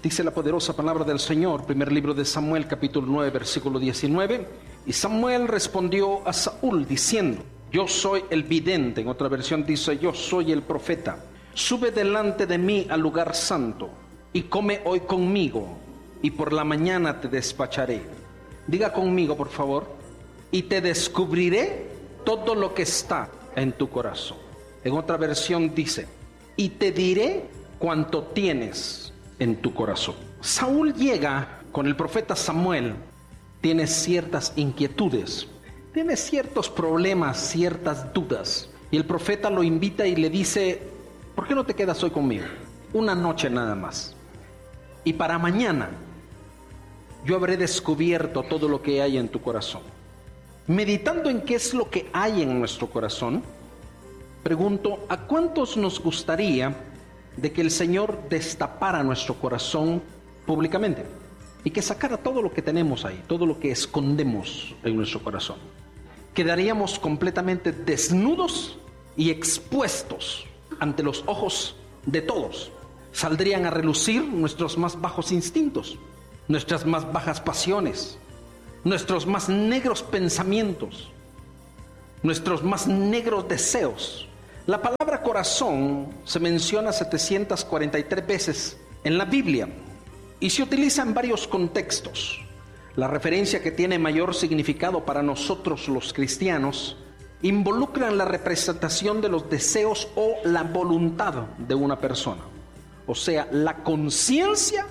Dice la poderosa palabra del Señor, primer libro de Samuel, capítulo 9, versículo 19. Y Samuel respondió a Saúl diciendo: yo soy el vidente. En otra versión dice: yo soy el profeta. Sube delante de mí al lugar santo y come hoy conmigo, y por la mañana te despacharé. Diga conmigo, por favor: y te descubriré todo lo que está en tu corazón. En otra versión dice: y te diré cuánto tienes en tu corazón. Saúl llega con el profeta Samuel, tiene ciertas inquietudes, tiene ciertos problemas, ciertas dudas, y el profeta lo invita y le dice: ¿por qué no te quedas hoy conmigo? Una noche nada más, y para mañana yo habré descubierto todo lo que hay en tu corazón. Meditando en qué es lo que hay en nuestro corazón, pregunto: ¿a cuántos nos gustaría de que el Señor destapara nuestro corazón públicamente y que sacara todo lo que tenemos ahí, todo lo que escondemos en nuestro corazón? Quedaríamos completamente desnudos y expuestos ante los ojos de todos. Saldrían a relucir nuestros más bajos instintos, nuestras más bajas pasiones, nuestros más negros pensamientos, nuestros más negros deseos. La palabra corazón se menciona 743 veces en la Biblia y se utiliza en varios contextos. La referencia que tiene mayor significado para nosotros los cristianos involucra en la representación de los deseos o la voluntad de una persona, o sea, la conciencia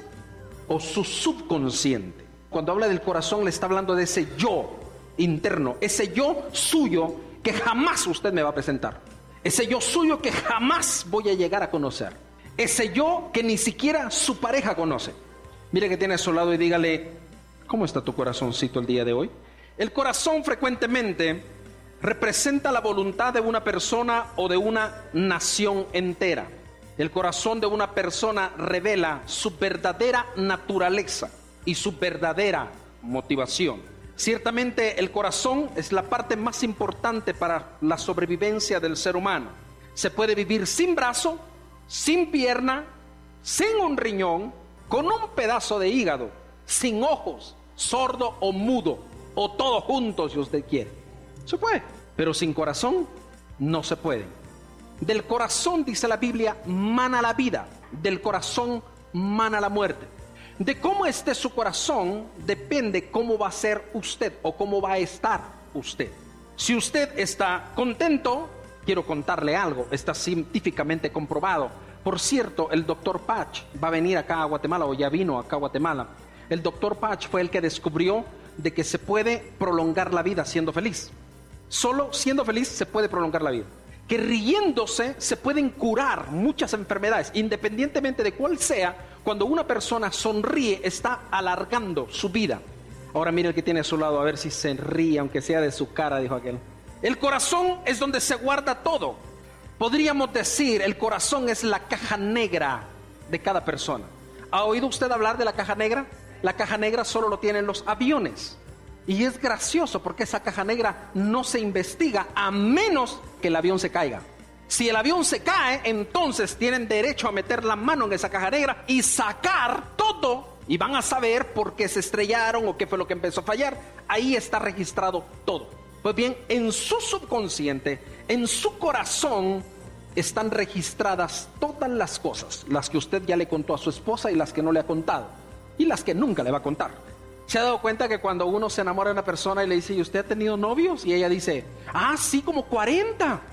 o su subconsciente. Cuando habla del corazón le está hablando de ese yo interno, ese yo suyo que jamás usted me va a presentar, ese yo suyo que jamás voy a llegar a conocer, ese yo que ni siquiera su pareja conoce. Mire que tiene a su lado y dígale: ¿cómo está tu corazoncito el día de hoy? El corazón frecuentemente representa la voluntad de una persona o de una nación entera. El corazón de una persona revela su verdadera naturaleza y su verdadera motivación. Ciertamente el corazón es la parte más importante para la sobrevivencia del ser humano. Se puede vivir sin brazo, sin pierna, sin un riñón, con un pedazo de hígado, sin ojos, sordo o mudo, o todo junto si usted quiere. Se puede, pero sin corazón no se puede. Del corazón, dice la Biblia, mana la vida, del corazón mana la muerte. De cómo esté su corazón depende cómo va a ser usted o cómo va a estar usted. Si usted está contento, quiero contarle algo, está científicamente comprobado. Por cierto, el doctor Patch va a venir acá a Guatemala, o ya vino acá a Guatemala. El doctor Patch fue el que descubrió de que se puede prolongar la vida siendo feliz. Solo siendo feliz se puede prolongar la vida. Que riéndose se pueden curar muchas enfermedades, independientemente de cuál sea. Cuando una persona sonríe, está alargando su vida. Ahora mire el que tiene a su lado, a ver si se ríe, aunque sea de su cara, dijo aquel. El corazón es donde se guarda todo. Podríamos decir, el corazón es la caja negra de cada persona. ¿Ha oído usted hablar de la caja negra? La caja negra solo lo tienen los aviones. Y es gracioso porque esa caja negra no se investiga a menos que el avión se caiga. Si el avión se cae, entonces tienen derecho a meter la mano en esa caja negra y sacar todo. Y van a saber por qué se estrellaron o qué fue lo que empezó a fallar. Ahí está registrado todo. Pues bien, en su subconsciente, en su corazón, están registradas todas las cosas. Las que usted ya le contó a su esposa y las que no le ha contado. Y las que nunca le va a contar. ¿Se ha dado cuenta que cuando uno se enamora de una persona y le dice: ¿y usted ha tenido novios? Y ella dice: ah, sí, como 40.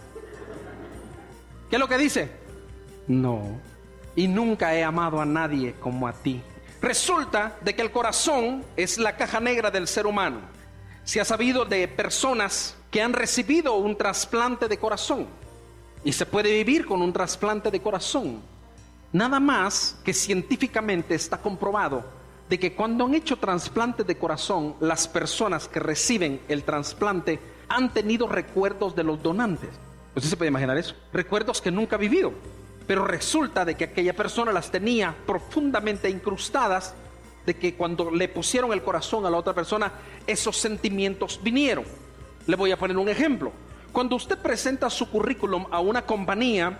¿Qué es lo que dice? No, y nunca he amado a nadie como a ti. Resulta de que el corazón es la caja negra del ser humano. Se ha sabido de personas que han recibido un trasplante de corazón y se puede vivir con un trasplante de corazón. Nada más que científicamente está comprobado de que cuando han hecho trasplante de corazón, las personas que reciben el trasplante han tenido recuerdos de los donantes. ¿Usted se puede imaginar eso? Recuerdos que nunca ha vivido. Pero resulta de que aquella persona las tenía profundamente incrustadas, de que cuando le pusieron el corazón a la otra persona, esos sentimientos vinieron. Le voy a poner un ejemplo. Cuando usted presenta su currículum a una compañía,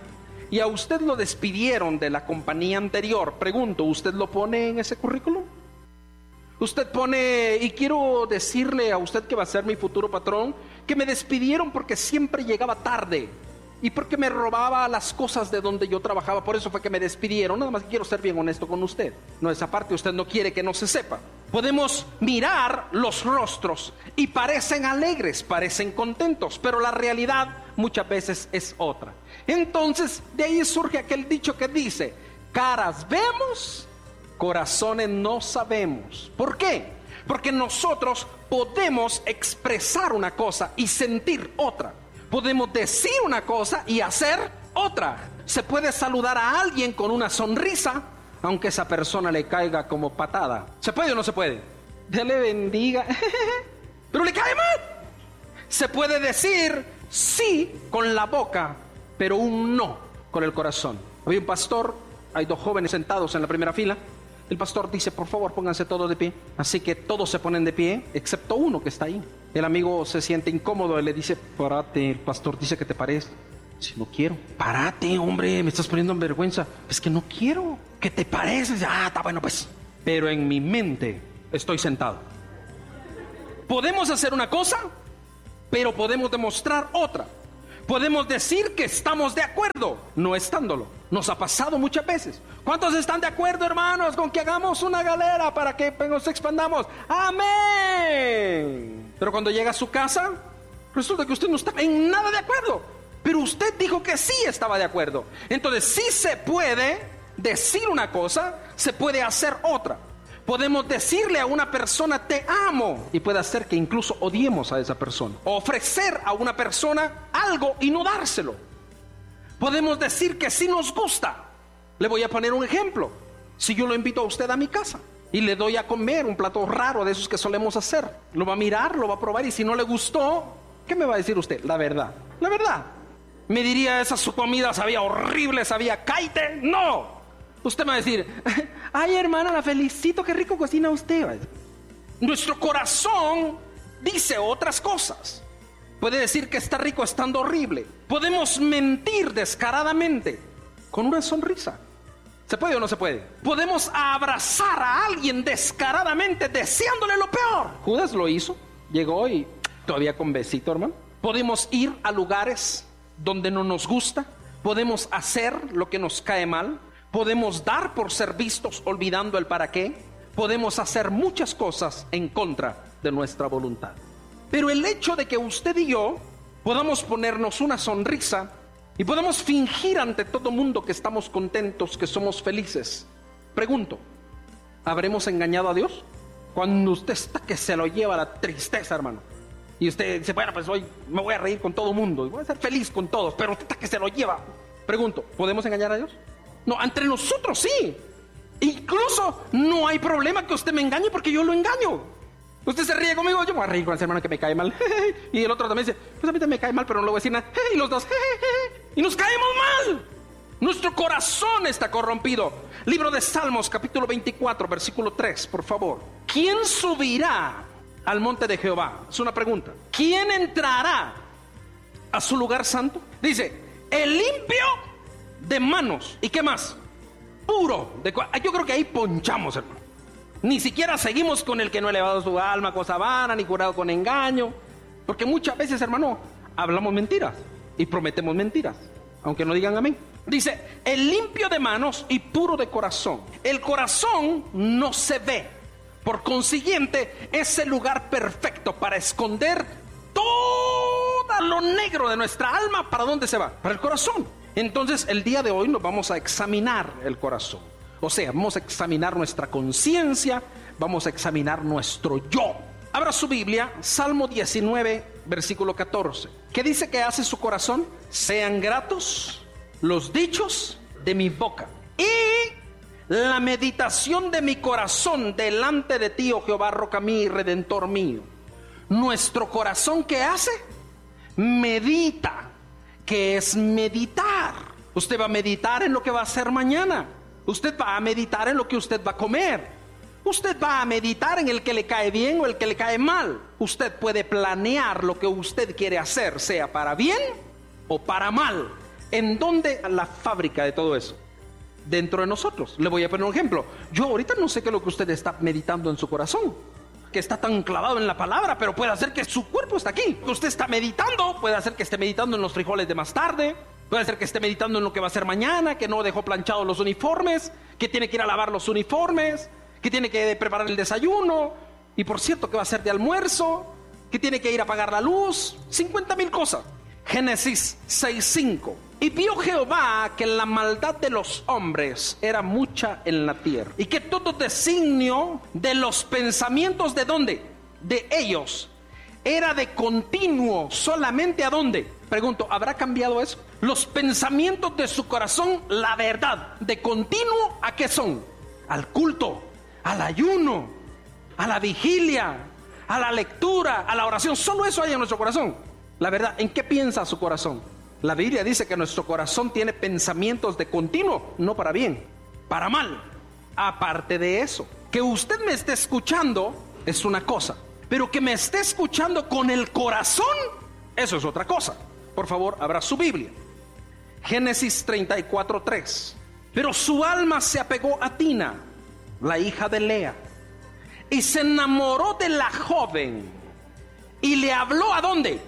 y a usted lo despidieron de la compañía anterior, pregunto, ¿usted lo pone en ese currículum? Usted pone, y quiero decirle a usted que va a ser mi futuro patrón, que me despidieron porque siempre llegaba tarde y porque me robaba las cosas de donde yo trabajaba, por eso fue que me despidieron. Nada más quiero ser bien honesto con usted. No, esa parte usted no quiere que no se sepa. Podemos mirar los rostros y parecen alegres, parecen contentos, pero la realidad muchas veces es otra. Entonces de ahí surge aquel dicho que dice: caras vemos, corazones no sabemos. ¿Por qué? Porque nosotros podemos expresar una cosa y sentir otra. Podemos decir una cosa y hacer otra. Se puede saludar a alguien con una sonrisa, aunque esa persona le caiga como patada. ¿Se puede o no se puede? Dios le bendiga. Pero le cae mal. Se puede decir sí con la boca, pero un no con el corazón. Había un pastor, hay dos jóvenes sentados en la primera fila. El pastor dice: por favor, pónganse todos de pie. Así que todos se ponen de pie, excepto uno que está ahí. El amigo se siente incómodo y le dice: párate, el pastor dice que te pares. Si no quiero. Párate, hombre, me estás poniendo en vergüenza. Es que no quiero. ¿Qué te pareces? Ah, está bueno pues. Pero en mi mente estoy sentado. Podemos hacer una cosa, pero podemos demostrar otra. Podemos decir que estamos de acuerdo, no estándolo. Nos ha pasado muchas veces. ¿Cuántos están de acuerdo, hermanos, con que hagamos una galera para que nos expandamos? ¡Amén! Pero cuando llega a su casa, resulta que usted no está en nada de acuerdo. Pero usted dijo que sí estaba de acuerdo. Entonces sí se puede decir una cosa, se puede hacer otra. Podemos decirle a una persona: te amo, y puede hacer que incluso odiemos a esa persona. O ofrecer a una persona algo y no dárselo. Podemos decir que sí nos gusta. Le voy a poner un ejemplo. Si yo lo invito a usted a mi casa y le doy a comer un plato raro de esos que solemos hacer, lo va a mirar, lo va a probar, y si no le gustó, ¿qué me va a decir usted? La verdad. La verdad. ¿Me diría: esa su comida sabía horrible, sabía caite? No. Usted me va a decir: ay, hermana, la felicito, qué rico cocina usted. Nuestro corazón dice otras cosas. Puede decir que está rico estando horrible. Podemos mentir descaradamente con una sonrisa. ¿Se puede o no se puede? Podemos abrazar a alguien descaradamente deseándole lo peor. Judas lo hizo. Llegó y todavía con besito, hermano. Podemos ir a lugares donde no nos gusta. Podemos hacer lo que nos cae mal. Podemos dar por ser vistos olvidando el para qué. Podemos hacer muchas cosas en contra de nuestra voluntad. Pero el hecho de que usted y yo podamos ponernos una sonrisa y podamos fingir ante todo mundo que estamos contentos, que somos felices, pregunto, ¿habremos engañado a Dios? Cuando usted está que se lo lleva la tristeza, hermano, y usted dice: bueno, pues hoy me voy a reír con todo mundo y voy a ser feliz con todos, pero usted está que se lo lleva. Pregunto, ¿podemos engañar a Dios? No, entre nosotros sí. Incluso no hay problema que usted me engañe porque yo lo engaño. Usted se ríe conmigo, yo me voy a reír con ese hermano que me cae mal. Y el otro también dice: pues a mí también me cae mal, pero no le voy a decir nada. Y los dos, y nos caemos mal. Nuestro corazón está corrompido. Libro de Salmos, capítulo 24, versículo 3, por favor. ¿Quién subirá al monte de Jehová? Es una pregunta. ¿Quién entrará a su lugar santo? Dice: el limpio de manos. ¿Y qué más? Puro. Yo creo que ahí ponchamos, hermano. Ni siquiera seguimos con el que no ha elevado su alma, cosa vana, ni curado con engaño. Porque muchas veces, hermano, hablamos mentiras y prometemos mentiras, aunque no digan amén. Dice: el limpio de manos y puro de corazón. El corazón no se ve. Por consiguiente, es el lugar perfecto para esconder todo lo negro de nuestra alma. ¿Para dónde se va? Para el corazón. Entonces, el día de hoy nos vamos a examinar el corazón. O sea, vamos a examinar nuestra conciencia, vamos a examinar nuestro yo. Abra su Biblia, Salmo 19, versículo 14. ¿Qué dice que hace su corazón? Sean gratos los dichos de mi boca y la meditación de mi corazón delante de ti, oh Jehová, roca mía y redentor mío. Nuestro corazón, ¿qué hace? Medita. ¿Qué es meditar? Usted va a meditar en lo que va a hacer mañana. Usted va a meditar en lo que usted va a comer. Usted va a meditar en el que le cae bien o el que le cae mal. Usted puede planear lo que usted quiere hacer, sea para bien o para mal. ¿En dónde la fábrica de todo eso? Dentro de nosotros. Le voy a poner un ejemplo. Yo ahorita no sé qué es lo que usted está meditando en su corazón, que está tan clavado en la palabra, pero puede hacer que su cuerpo está aquí. Usted está meditando, puede hacer que esté meditando en los frijoles de más tarde, puede ser que esté meditando en lo que va a hacer mañana, que no dejó planchados los uniformes, que tiene que ir a lavar los uniformes, que tiene que preparar el desayuno, y por cierto que va a hacer de almuerzo, que tiene que ir a apagar la luz, 50,000 cosas. Génesis 6:5. Y vio Jehová que la maldad de los hombres era mucha en la tierra, y que todo designio de los pensamientos, ¿de dónde? De ellos, era de continuo solamente ¿a dónde? Pregunto, ¿habrá cambiado eso? Los pensamientos de su corazón, la verdad, de continuo, ¿a qué son? Al culto, al ayuno, a la vigilia, a la lectura, a la oración. Solo eso hay en nuestro corazón. La verdad, ¿en qué piensa su corazón? La Biblia dice que nuestro corazón tiene pensamientos de continuo, no para bien, para mal. Aparte de eso, que usted me esté escuchando es una cosa, pero que me esté escuchando con el corazón, eso es otra cosa. Por favor, abra su Biblia. Génesis 34:3. Pero su alma se apegó a Tina, la hija de Lea, y se enamoró de la joven, y le habló ¿a dónde?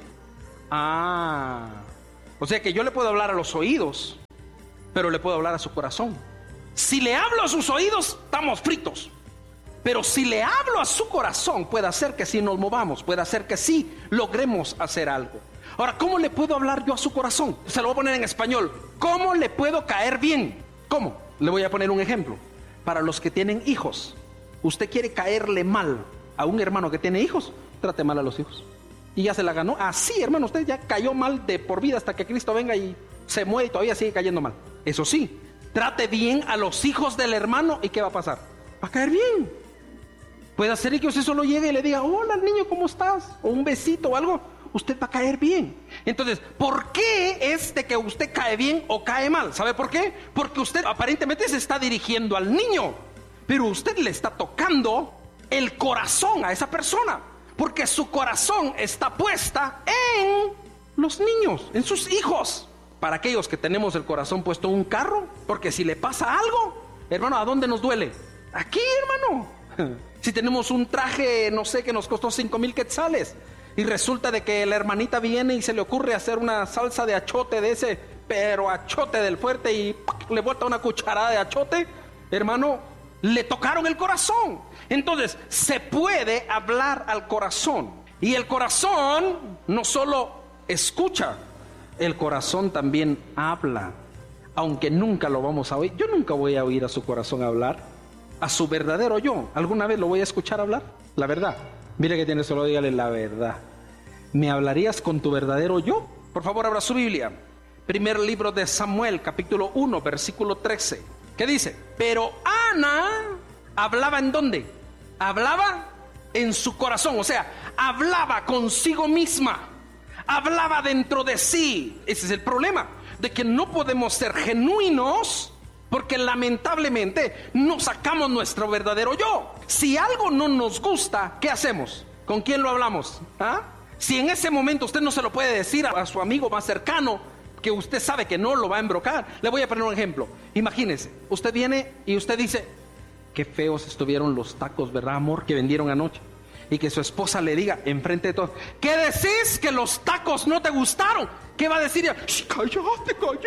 O sea que yo le puedo hablar a los oídos, pero le puedo hablar a su corazón. Si le hablo a sus oídos, estamos fritos. Pero si le hablo a su corazón, puede hacer que sí nos movamos, puede hacer que sí logremos hacer algo. Ahora, ¿cómo le puedo hablar yo a su corazón? Se lo voy a poner en español. ¿Cómo le puedo caer bien? ¿Cómo? Le voy a poner un ejemplo. Para los que tienen hijos, usted quiere caerle mal a un hermano que tiene hijos, trate mal a los hijos. Y ya se la ganó. Así, hermano, usted ya cayó mal de por vida hasta que Cristo venga y se muere y todavía sigue cayendo mal. Eso sí, trate bien a los hijos del hermano. ¿Y qué va a pasar? Va a caer bien. Puede hacer que usted solo llegue y le diga, hola niño, ¿cómo estás? O un besito o algo. Usted va a caer bien. Entonces, ¿por qué es de que usted cae bien o cae mal? ¿Sabe por qué? Porque usted aparentemente se está dirigiendo al niño, pero usted le está tocando el corazón a esa persona, porque su corazón está puesta en los niños, en sus hijos. Para aquellos que tenemos el corazón puesto en un carro, porque si le pasa algo, hermano, ¿a dónde nos duele? Aquí, hermano. Si tenemos un traje, no sé, que nos costó 5,000 quetzales, y resulta de que la hermanita viene y se le ocurre hacer una salsa de achote de ese, pero achote del fuerte, y le bota una cucharada de achote, hermano, le tocaron el corazón. Entonces, se puede hablar al corazón. Y el corazón no solo escucha, el corazón también habla. Aunque nunca lo vamos a oír. Yo nunca voy a oír a su corazón hablar. A su verdadero yo, ¿alguna vez lo voy a escuchar hablar? La verdad. Mire que tiene, solo dígale la verdad. ¿Me hablarías con tu verdadero yo? Por favor, abra su Biblia. Primer libro de Samuel, capítulo 1, versículo 13. ¿Qué dice? Pero Ana hablaba ¿en dónde? Hablaba en su corazón, o sea, hablaba consigo misma, hablaba dentro de sí. Ese es el problema, de que no podemos ser genuinos, porque lamentablemente no sacamos nuestro verdadero yo. Si algo no nos gusta, ¿qué hacemos? ¿Con quién lo hablamos? Si en ese momento usted no se lo puede decir a su amigo más cercano, que usted sabe que no lo va a embrocar. Le voy a poner un ejemplo. Imagínese, usted viene y usted dice, qué feos estuvieron los tacos, ¿verdad, amor? Que vendieron anoche. Y que su esposa le diga enfrente de todos, ¿qué decís? Que los tacos no te gustaron. ¿Qué va a decir ella? Cállate, cállate.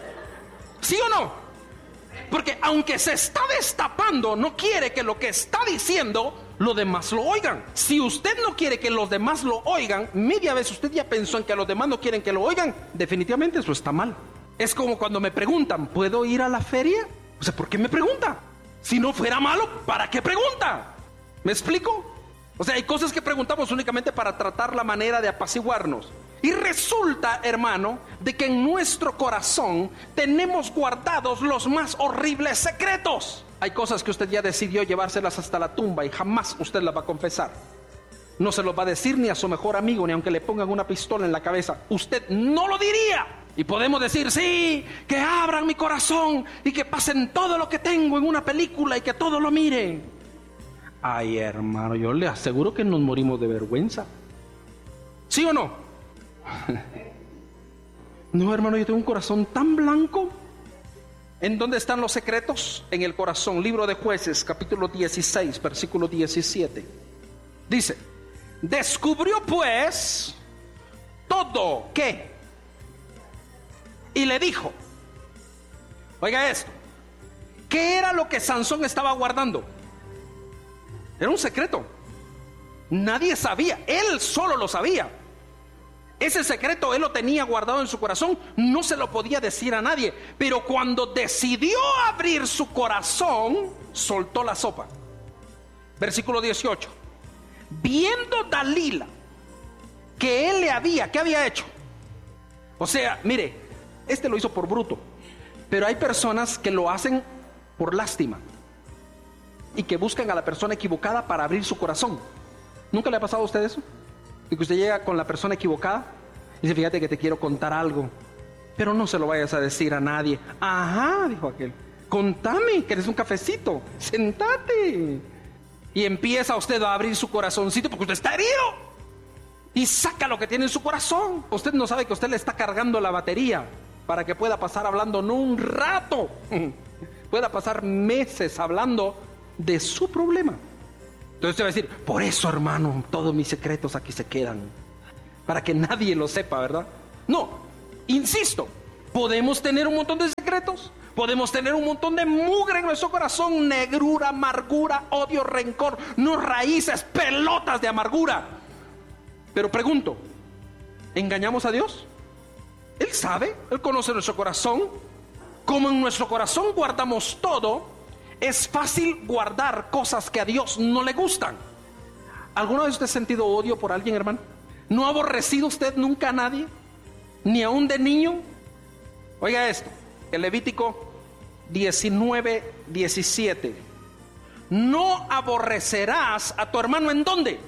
¿Sí o no? Porque aunque se está destapando, no quiere que lo que está diciendo los demás lo oigan. Si usted no quiere que los demás lo oigan, media vez usted ya pensó en que los demás no quieren que lo oigan, definitivamente eso está mal. Es como cuando me preguntan, ¿puedo ir a la feria? O sea, ¿por qué me pregunta? Si no fuera malo, ¿para qué pregunta? ¿Me explico? O sea, hay cosas que preguntamos únicamente para tratar la manera de apaciguarnos. Y resulta, hermano, de que en nuestro corazón tenemos guardados los más horribles secretos. Hay cosas que usted ya decidió llevárselas hasta la tumba y jamás usted las va a confesar. No se los va a decir ni a su mejor amigo, ni aunque le pongan una pistola en la cabeza. Usted no lo diría. Y podemos decir, sí, que abran mi corazón y que pasen todo lo que tengo en una película y que todo lo miren. Ay, hermano, yo le aseguro que nos morimos de vergüenza. ¿Sí o no? No, hermano, yo tengo un corazón tan blanco. ¿En dónde están los secretos? En el corazón. Libro de Jueces, capítulo 16, versículo 17. Dice: descubrió pues todo, ¿qué? Y le dijo, oiga esto, ¿qué era lo que Sansón estaba guardando? Era un secreto. Nadie sabía, él solo lo sabía. Ese secreto él lo tenía guardado en su corazón, no se lo podía decir a nadie. Pero cuando decidió abrir su corazón, soltó la sopa. Versículo 18. Viendo Dalila que él ¿qué había hecho? O sea, mire, este lo hizo por bruto, pero hay personas que lo hacen por lástima y que buscan a la persona equivocada para abrir su corazón. ¿Nunca le ha pasado a usted eso? Y que usted llega con la persona equivocada y dice, fíjate que te quiero contar algo, pero no se lo vayas a decir a nadie. Ajá, dijo aquel, contame, que eres un cafecito, sentate. Y empieza usted a abrir su corazoncito porque usted está herido y saca lo que tiene en su corazón. Usted no sabe que usted le está cargando la batería para que pueda pasar hablando no un rato, pueda pasar meses hablando de su problema. Entonces usted va a decir, por eso, hermano, todos mis secretos aquí se quedan, para que nadie lo sepa, ¿verdad? No, insisto, podemos tener un montón de secretos, podemos tener un montón de mugre en nuestro corazón, negrura, amargura, odio, rencor, no raíces, pelotas de amargura. Pero pregunto, ¿engañamos a Dios? Él sabe, Él conoce nuestro corazón. Como en nuestro corazón guardamos todo, es fácil guardar cosas que a Dios no le gustan. ¿Alguna vez usted ha sentido odio por alguien, hermano? ¿No ha aborrecido usted nunca a nadie? ¿Ni aún de niño? Oiga esto, el Levítico 19:17. No aborrecerás a tu hermano, ¿en dónde?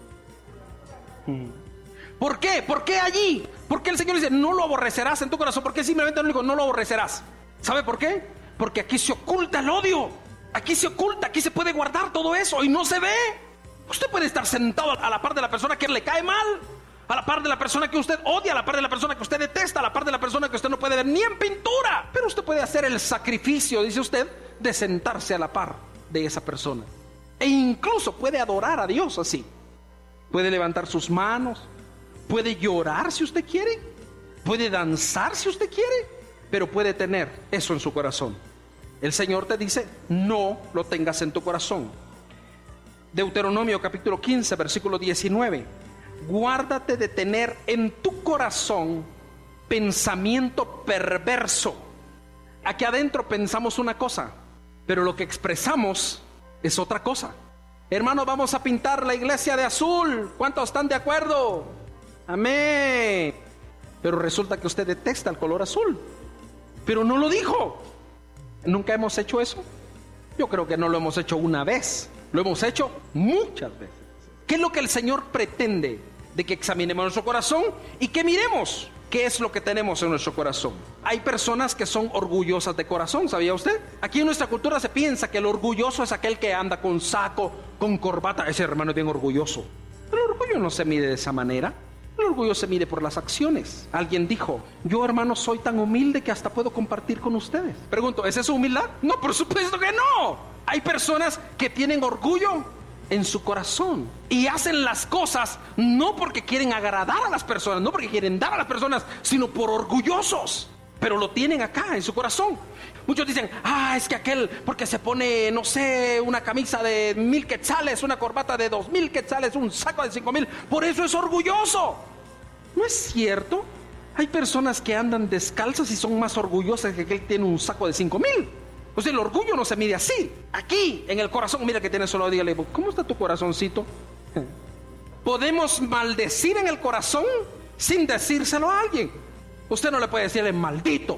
¿Por qué? ¿Por qué allí? ¿Por qué el Señor dice no lo aborrecerás en tu corazón? ¿Por qué simplemente no dijo no lo aborrecerás? ¿Sabe por qué? Porque aquí se oculta el odio. Aquí se oculta, aquí se puede guardar todo eso y no se ve. Usted puede estar sentado a la par de la persona que le cae mal, a la par de la persona que usted odia, a la par de la persona que usted detesta, a la par de la persona que usted no puede ver ni en pintura. Pero usted puede hacer el sacrificio, dice usted, de sentarse a la par de esa persona. E incluso puede adorar a Dios así. Puede levantar sus manos, puede llorar si usted quiere, puede danzar si usted quiere, pero puede tener eso en su corazón. El Señor te dice, no lo tengas en tu corazón. Deuteronomio capítulo 15, versículo 19. Guárdate de tener en tu corazón pensamiento perverso. Aquí adentro pensamos una cosa, pero lo que expresamos es otra cosa. Hermano, vamos a pintar la iglesia de azul. ¿Cuántos están de acuerdo? Amén. Pero resulta que usted detesta el color azul, pero no lo dijo. ¿Nunca hemos hecho eso? Yo creo que no lo hemos hecho una vez, lo hemos hecho muchas veces. ¿Qué es lo que el Señor pretende? De que examinemos nuestro corazón y que miremos qué es lo que tenemos en nuestro corazón. Hay personas que son orgullosas de corazón, ¿sabía usted? Aquí en nuestra cultura se piensa que el orgulloso es aquel que anda con saco, con corbata. Ese hermano es bien orgulloso. El orgullo no se mide de esa manera. El orgullo se mide por las acciones. Alguien dijo, yo, hermano, soy tan humilde que hasta puedo compartir con ustedes. Pregunto, ¿es eso humildad? No, por supuesto que no. Hay personas que tienen orgullo en su corazón y hacen las cosas no porque quieren agradar a las personas, no porque quieren dar a las personas, sino por orgullosos. Pero lo tienen acá en su corazón. Muchos dicen, es que aquel porque se pone, no sé, una camisa de 1,000 quetzales, una corbata de 2,000 quetzales, un saco de 5,000, por eso es orgulloso. ¿No es cierto? Hay personas que andan descalzas y son más orgullosas que aquel que tiene un saco de 5,000. O sea, el orgullo no se mide así. Aquí, en el corazón, mira que tiene solo, dígale, ¿cómo está tu corazoncito? Podemos maldecir en el corazón sin decírselo a alguien. Usted no le puede decirle maldito.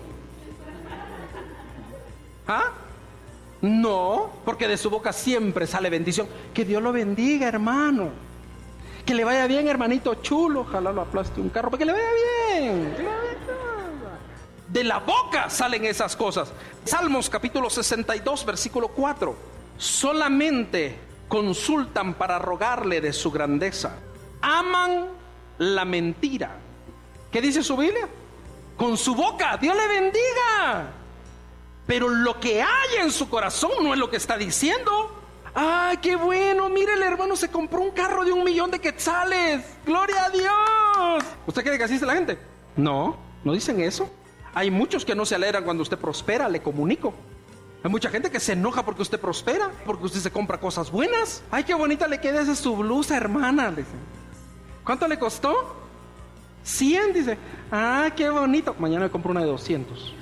No, porque de su boca siempre sale bendición. Que Dios lo bendiga, hermano. Que le vaya bien, hermanito chulo. Ojalá lo aplaste un carro, para que le vaya bien. De la boca salen esas cosas. Salmos capítulo 62, versículo 4. Solamente consultan para rogarle de su grandeza. Aman la mentira. ¿Qué dice su Biblia? con su boca. Dios le bendiga. Pero lo que hay en su corazón no es lo que está diciendo. ¡Ay, qué bueno! Mire, el hermano se compró un carro de 1,000,000 de quetzales. ¡Gloria a Dios! ¿Usted cree que así dice la gente? No, no dicen eso. Hay muchos que no se alegran cuando usted prospera, le comunico. Hay mucha gente que se enoja porque usted prospera, porque usted se compra cosas buenas. ¡Ay, qué bonita le queda esa su blusa, hermana! Le dice. ¿Cuánto le costó? 100, dice. ¡Ah, qué bonito! Mañana me compro una de 200.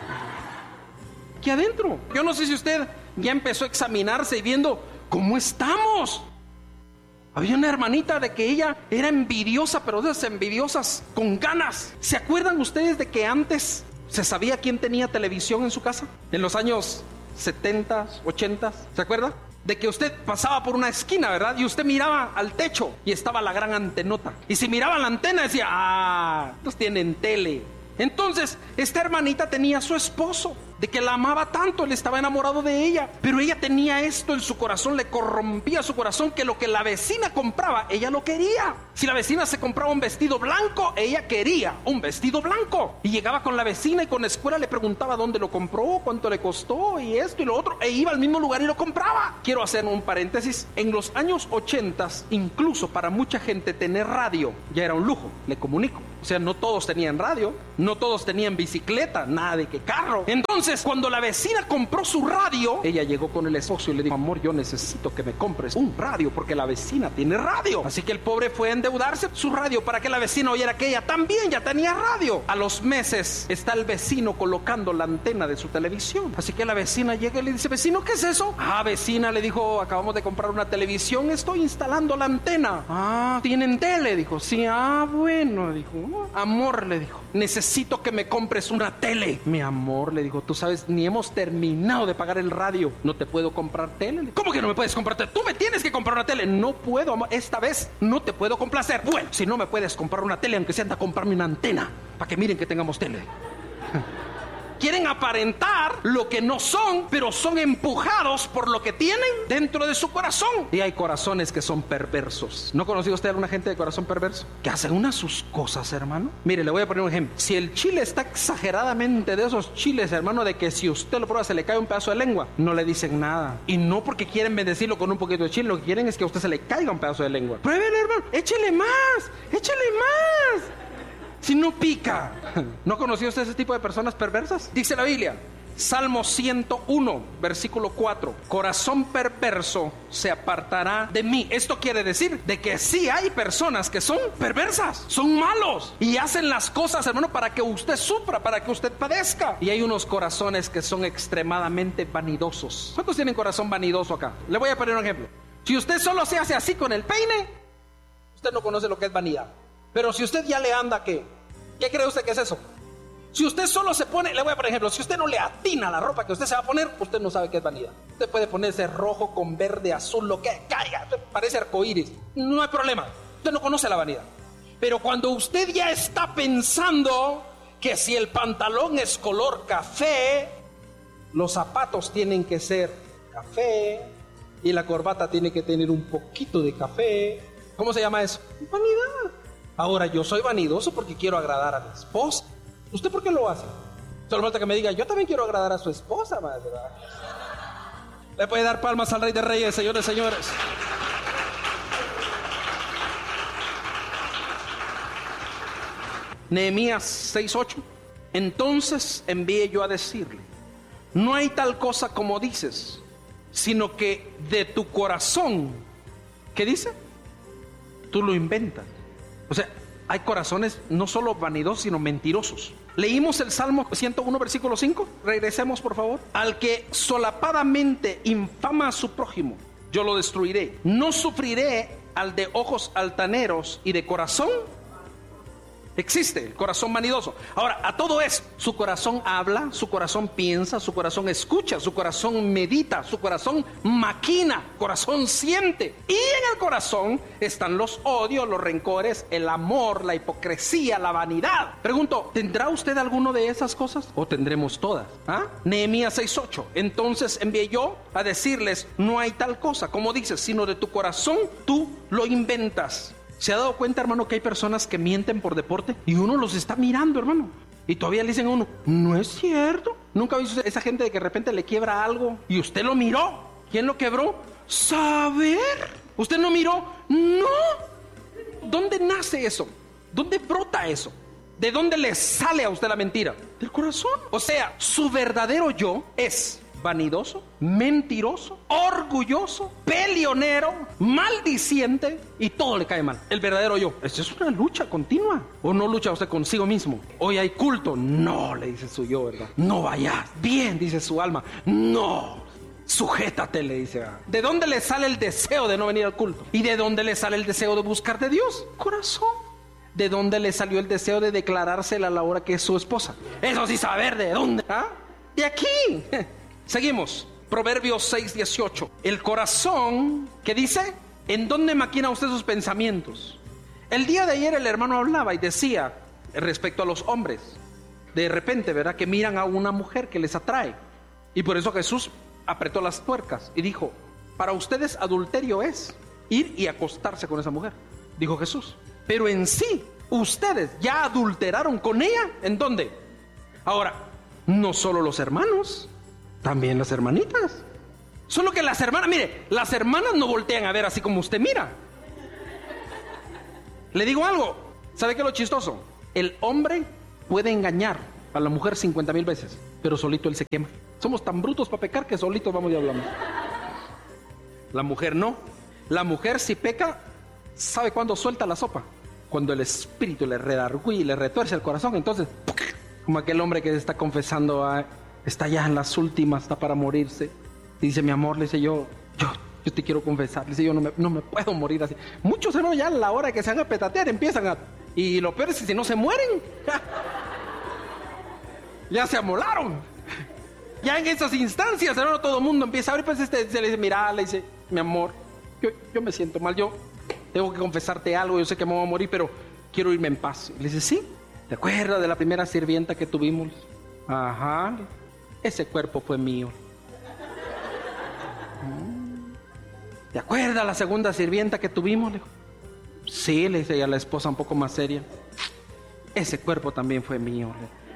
Aquí adentro. Yo no sé si usted ya empezó a examinarse y viendo cómo estamos. Había una hermanita de que ella era envidiosa, pero de esas envidiosas con ganas. ¿Se acuerdan ustedes de que antes se sabía quién tenía televisión en su casa? En los años 70, 80, ¿se acuerda? De que usted pasaba por una esquina, ¿verdad? Y usted miraba al techo y estaba la gran antenota. Y si miraba la antena decía, ¡ah! Estos tienen tele. Entonces, esta hermanita tenía a su esposo, de que la amaba tanto, él estaba enamorado de ella, pero ella tenía esto en su corazón, le corrompía su corazón, que lo que la vecina compraba, ella lo quería. Si la vecina se compraba un vestido blanco, ella quería un vestido blanco. Y llegaba con la vecina y con la escuela le preguntaba dónde lo compró, cuánto le costó y esto y lo otro, e iba al mismo lugar y lo compraba. Quiero hacer un paréntesis, en los años 80, incluso para mucha gente tener radio ya era un lujo, le comunico. O sea, no todos tenían radio, no todos tenían bicicleta, nada de que carro. Entonces, cuando la vecina compró su radio, ella llegó con el esposo y le dijo, amor, yo necesito que me compres un radio porque la vecina tiene radio. Así que el pobre fue a endeudarse su radio para que la vecina oyera que ella también ya tenía radio. A los meses está el vecino colocando la antena de su televisión. Así que la vecina llega y le dice, vecino, ¿qué es eso? Ah, vecina, le dijo, acabamos de comprar una televisión, estoy instalando la antena. Ah, ¿tienen tele? Dijo, sí. Ah, bueno, dijo. Amor, le dijo, necesito que me compres una tele. Mi amor, le dijo, tú sabes, ni hemos terminado de pagar el radio, no te puedo comprar tele. ¿Cómo que no me puedes comprar tele? Tú me tienes que comprar una tele. No puedo, amor, esta vez no te puedo complacer. Bueno, si no me puedes comprar una tele, aunque sea anda a comprarme una antena para que miren que tengamos tele. Quieren aparentar lo que no son, pero son empujados por lo que tienen dentro de su corazón. Y hay corazones que son perversos. ¿No conoció usted a alguna gente de corazón perverso? Que hacen unas sus cosas, hermano. Mire, le voy a poner un ejemplo. Si el chile está exageradamente de esos chiles, hermano, de que si usted lo prueba se le cae un pedazo de lengua, no le dicen nada. Y no porque quieren bendecirlo con un poquito de chile, lo que quieren es que a usted se le caiga un pedazo de lengua. Pruébele, hermano, échele más, échele más. Si no pica. ¿No conoció usted ese tipo de personas perversas? Dice la Biblia, Salmo 101, versículo 4. Corazón perverso se apartará de mí. Esto quiere decir de que sí hay personas que son perversas, son malos y hacen las cosas, hermano, para que usted sufra, para que usted padezca. Y hay unos corazones que son extremadamente vanidosos. ¿Cuántos tienen corazón vanidoso acá? Le voy a poner un ejemplo. Si usted solo se hace así con el peine, usted no conoce lo que es vanidad. Pero si usted ya le anda, ¿qué cree usted que es eso? Si usted solo se pone, le voy a poner ejemplo, si usted no le atina la ropa que usted se va a poner, usted no sabe qué es vanidad. Usted puede ponerse rojo con verde, azul, lo que caiga, parece arcoíris, no hay problema. Usted no conoce la vanidad. Pero cuando usted ya está pensando que si el pantalón es color café, los zapatos tienen que ser café y la corbata tiene que tener un poquito de café, ¿cómo se llama eso? Vanidad. Ahora, yo soy vanidoso porque quiero agradar a mi esposa. ¿Usted por qué lo hace? Solo falta que me diga, yo también quiero agradar a su esposa, madre. Le puede dar palmas al Rey de Reyes, señores, señores. Nehemías 6:8. Entonces envié yo a decirle, no hay tal cosa como dices, sino que de tu corazón, ¿qué dice? Tú lo inventas. O sea, hay corazones no solo vanidosos, sino mentirosos. Leímos el Salmo 101, versículo 5. Regresemos, por favor. Al que solapadamente infama a su prójimo, yo lo destruiré. No sufriré al de ojos altaneros y de corazón. Existe el corazón vanidoso. Ahora, a todo esto, su corazón habla, su corazón piensa, su corazón escucha, su corazón medita, su corazón maquina, corazón siente. Y en el corazón están los odios, los rencores, el amor, la hipocresía, la vanidad. Pregunto, ¿tendrá usted alguno de esas cosas? ¿O tendremos todas? Nehemías 6:8. Entonces envié yo a decirles, no hay tal cosa, como dices, sino de tu corazón tú lo inventas. ¿Se ha dado cuenta, hermano, que hay personas que mienten por deporte? Y uno los está mirando, hermano. Y todavía le dicen a uno, no es cierto. ¿Nunca ha visto esa gente de que de repente le quiebra algo y usted lo miró? ¿Quién lo quebró? ¿Saber? ¿Usted no miró? No. ¿Dónde nace eso? ¿Dónde brota eso? ¿De dónde le sale a usted la mentira? Del corazón. O sea, su verdadero yo es vanidoso, mentiroso, orgulloso, peleonero, maldiciente y todo le cae mal. El verdadero yo. Esto es una lucha continua. ¿O no lucha usted consigo mismo? Hoy hay culto. No, le dice su yo, ¿verdad? No vayas. Bien, dice su alma. No. Sujétate, le dice. ¿De dónde le sale el deseo de no venir al culto? ¿Y de dónde le sale el deseo de buscar de Dios? Corazón. ¿De dónde le salió el deseo de declarársela a la hora que es su esposa? Eso sí, saber de dónde. ¿Ah? De aquí. Seguimos. Proverbios 6:18. El corazón, ¿qué dice? ¿En dónde maquina usted sus pensamientos? El día de ayer el hermano hablaba y decía respecto a los hombres, de repente, ¿verdad? Que miran a una mujer que les atrae. Y por eso Jesús apretó las tuercas y dijo, para ustedes adulterio es ir y acostarse con esa mujer, dijo Jesús. Pero en sí, ustedes ya adulteraron con ella. ¿En dónde? Ahora, no solo los hermanos, también las hermanitas. Solo que las hermanas, mire, las hermanas no voltean a ver así como usted mira. Le digo algo, ¿sabe qué es lo chistoso? El hombre puede engañar a la mujer 50,000 veces, pero solito él se quema. Somos tan brutos para pecar que solitos vamos y hablamos. La mujer no. La mujer si peca, ¿sabe cuándo suelta la sopa? Cuando el espíritu le redarguye y le retuerce el corazón. Entonces, como aquel hombre que está confesando, está ya en las últimas, está para morirse. Y dice, mi amor, le dice yo te quiero confesar. Le dice, yo no me puedo morir así. Muchos hermanos ya a la hora que se van a petatear empiezan a... Y lo peor es que si no se mueren, ya se amolaron. Ya en esas instancias, hermano, todo el mundo empieza a ver, pues se le dice, mira, le dice, mi amor, yo me siento mal, yo tengo que confesarte algo, yo sé que me voy a morir, pero quiero irme en paz. Le dice, sí, ¿te acuerdas de la primera sirvienta que tuvimos? Ajá, ese cuerpo fue mío. ¿Te acuerdas la segunda sirvienta que tuvimos? Le dijo, sí, le dice a la esposa un poco más seria, ese cuerpo también fue mío.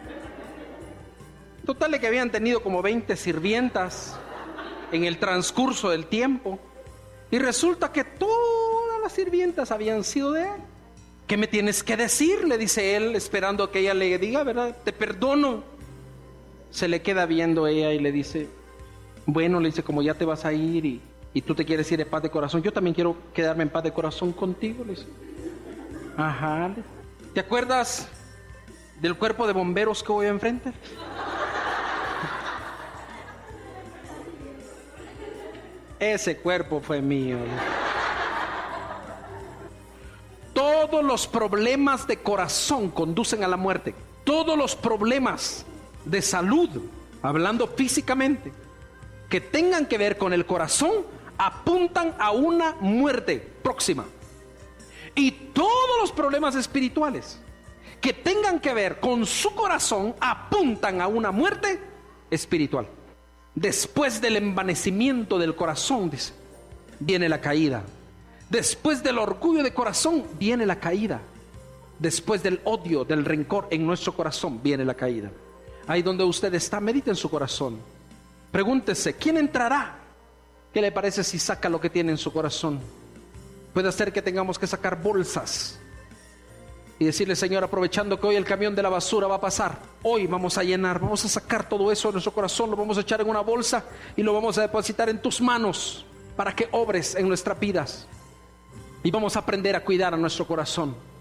Total de que habían tenido como 20 sirvientas en el transcurso del tiempo. Y resulta que todas las sirvientas habían sido de él. ¿Qué me tienes que decir? Le dice él, esperando que ella le diga, ¿verdad? Te perdono. Se le queda viendo ella y le dice, bueno, le dice, como ya te vas a ir y tú te quieres ir de paz de corazón, yo también quiero quedarme en paz de corazón contigo. Le dice, ajá. ¿Te acuerdas del cuerpo de bomberos que voy enfrente? Ese cuerpo fue mío. Todos los problemas de corazón conducen a la muerte. Todos los problemas de salud, hablando físicamente, que tengan que ver con el corazón, apuntan a una muerte próxima. Y todos los problemas espirituales que tengan que ver con su corazón, apuntan a una muerte espiritual. Después del envanecimiento del corazón, dice, viene la caída. Después del orgullo de corazón, viene la caída. Después del odio, del rencor en nuestro corazón, viene la caída. Ahí donde usted está, medite en su corazón. Pregúntese, ¿quién entrará? ¿Qué le parece si saca lo que tiene en su corazón? Puede ser que tengamos que sacar bolsas y decirle, Señor, aprovechando que hoy el camión de la basura va a pasar, hoy vamos a llenar, vamos a sacar todo eso de nuestro corazón, lo vamos a echar en una bolsa y lo vamos a depositar en tus manos para que obres en nuestras vidas. Y vamos a aprender a cuidar a nuestro corazón.